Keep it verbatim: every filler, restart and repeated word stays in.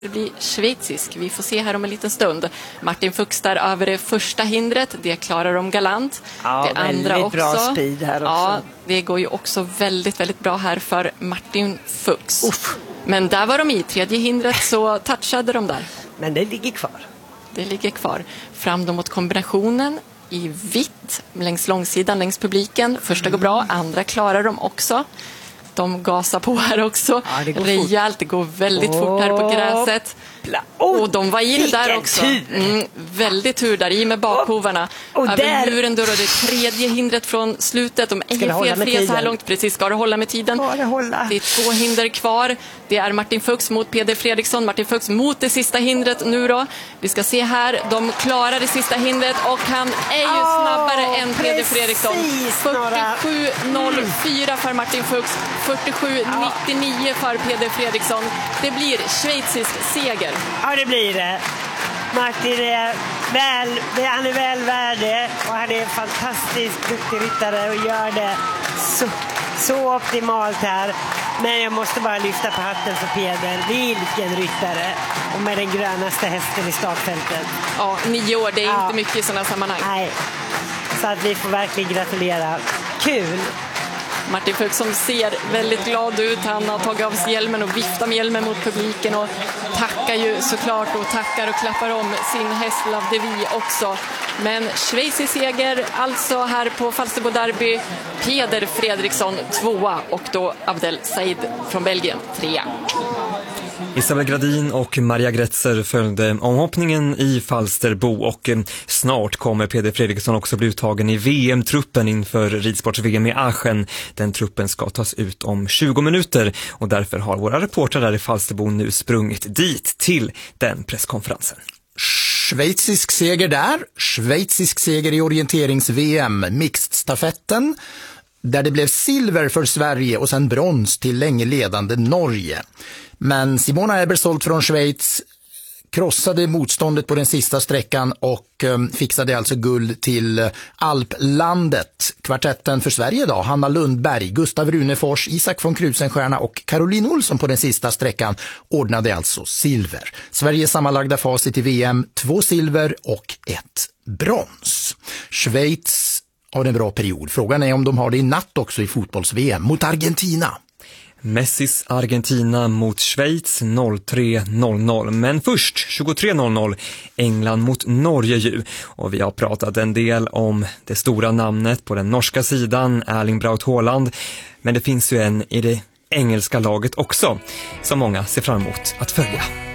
Det blir schweizisk. Vi får se här om en liten stund. Martin Fuchs där över det första hindret. Det klarar de galant. Ja, det andra också. bra speed här också. Ja, det går ju också väldigt, väldigt bra här för Martin Fuchs. Uff. Men där var de i tredje hindret så touchade de där. Men det ligger kvar. Det ligger kvar. Fram då mot kombinationen i vitt längs långsidan, längs publiken. Första går bra, andra klarar de också. De gasar på här också. Ja, det rejält, det går väldigt oh. fort här på gräset. Oh, och de var i det där också. Mm, väldigt tur där, i med bakhovarna. Oh, oh, över muren då, då det tredje hindret från slutet. De är felfria så här långt. Precis, ska det hålla med tiden. Oh, det, hålla. det är två hinder kvar. Det är Martin Fuchs mot Peder Fredriksson. Martin Fuchs mot det sista hindret nu då. Vi ska se här, de klarar det sista hindret. Och han är ju oh, snabbare än Peder Fredriksson. fyrtiosju noll fyra för Martin Fuchs. fyrtiosju nittionio för Peder Fredriksson. Det blir schweizisk seger. Ja, det blir det. Martin är väl, han är väl värd det och han är en fantastisk duktig ryttare och gör det så, så optimalt här. Men jag måste bara lyfta på hatten för Peder. Vilken ryttare! Och med den grönaste hästen i startfältet. Ja, nio år, det är ja. inte mycket i sådana sammanhang. Nej, så att vi får verkligen gratulera. Kul! Martin Fuchs som ser väldigt glad ut. Han har tagit av sig hjälmen och viftar med hjälmen mot publiken och tackar ju såklart och tackar och klappar om sin häst Love de Vie också. Men schweizisk seger alltså här på Falsterbo Derby. Peder Fredriksson tvåa och då Abdel Said från Belgien trea. Isabel Gradin och Maria Gretzer följde omhoppningen i Falsterbo och snart kommer Peder Fredriksson också bli uttagen i V M-truppen inför ridsports-V M i Aachen. Den truppen ska tas ut om tjugo minuter och därför har våra reportrar där i Falsterbo nu sprungit dit till den presskonferensen. Schweizisk seger där, schweizisk seger i orienterings-V M, mixed-stafetten, där det blev silver för Sverige och sen brons till länge ledande Norge. Men Simona Ebersold från Schweiz krossade motståndet på den sista sträckan och um, fixade alltså guld till Alplandet. Kvartetten för Sverige då, Hanna Lundberg, Gustav Runefors, Isak von Krusenstjerna och Caroline Olsson på den sista sträckan ordnade alltså silver. Sveriges sammanlagda facit i V M, två silver och ett brons. Schweiz har en bra period. Frågan är om de har det i natt också i fotbolls-V M mot Argentina. Messis Argentina mot Schweiz noll tre noll noll. Men först tjugotre noll noll England mot Norge ju. Och vi har pratat en del om det stora namnet på den norska sidan, Erling Braut Haaland. Men det finns ju en i det engelska laget också som många ser fram emot att följa.